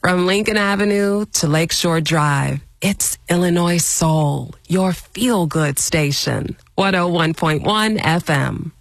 From Lincoln Avenue to Lakeshore Drive, it's Illinois Soul, your feel-good station. 101.1 FM.